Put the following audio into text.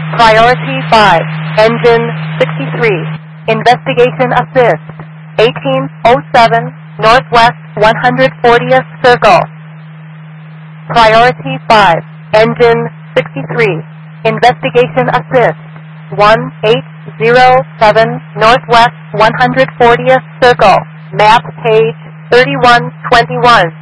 Priority 5, Engine 63. Investigation Assist. 1807 Northwest 140th Circle. Priority 5, Engine 63. Investigation Assist. 1807 Northwest 140th Circle. Map page 3121.